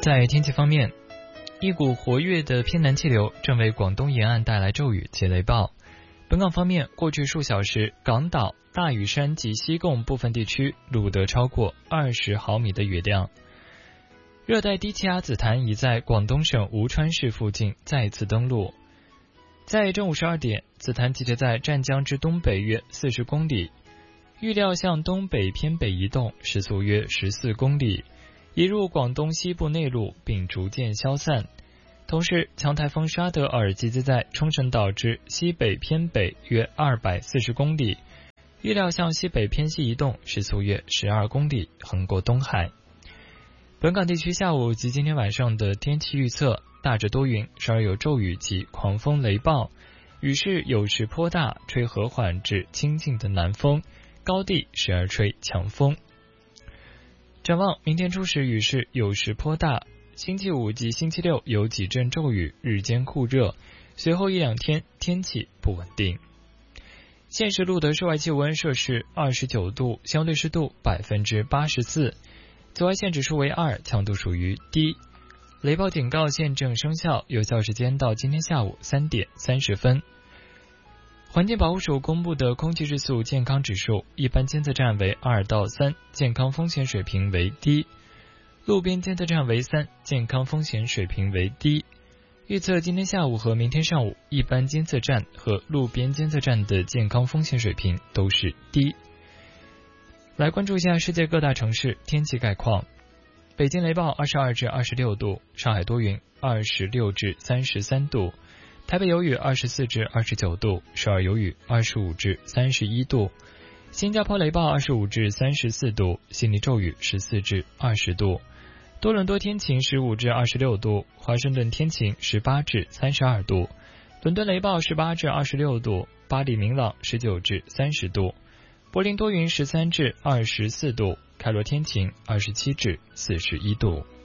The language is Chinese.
在天气方面，一股活跃的偏南气流正为广东沿岸带来骤雨及雷暴。本港方面，过去数小时，港岛、大屿山及西贡部分地区录得超过20毫米的雨量。热带低气压紫檀已在广东省吴川市附近再次登陆。在正午12点，紫檀集结在湛江之东北约40公里，预料向东北偏北移动，时速约14公里，移入广东西部内陆并逐渐消散。同时，强台风沙德尔集结在冲绳岛之西北偏北约240公里，预料向西北偏西移动，时速约12公里，横过东海。本港地区下午及今天晚上的天气预测，大致多云，时而有骤雨及狂风雷暴，雨势有时颇大，吹和缓至清劲的南风，高地时而吹强风。展望明天初时雨势有时颇大，星期五及星期六有几阵骤雨，日间酷热，随后一两天天气不稳定。现时录得室外气温摄氏29度，相对湿度84%，紫外线指数为2，强度属于低。雷暴警告现正生效，有效时间到今天下午3点30分。环境保护署公布的空气质素健康指数，一般监测站为2到3，健康风险水平为低；路边监测站为3，健康风险水平为低。预测今天下午和明天上午，一般监测站和路边监测站的健康风险水平都是低。来关注一下世界各大城市天气概况。北京雷暴22至26度，上海多云26至33度，台北有雨24至29度，首尔有雨25至31度，新加坡雷暴25至34度，悉尼骤雨14至20度，多伦多天晴15至26度，华盛顿天晴18至32度，伦敦雷暴18至26度，巴黎明朗19至30度，柏林多云13至24度，开罗天晴27至41度。